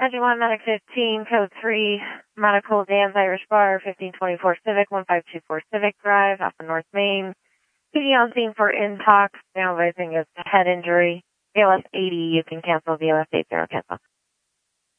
Engine 1, Medic 15, Code 3, Medical, Dan's Irish Bar, 1524 Civic, 1524 Civic Drive, off of North Main. PD on scene for intox, analyzing is head injury. VLS 80, you can cancel. VLS 80, cancel.